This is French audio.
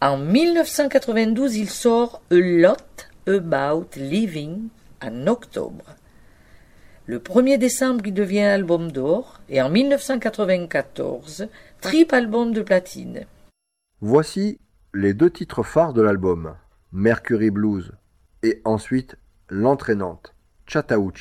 En 1992, il sort A Lot About Living en octobre. Le 1er décembre, il devient album d'or et en 1994, triple album de platine. Voici les 2 titres phares de l'album, Mercury Blues et ensuite l'entraînante Chattahoochee.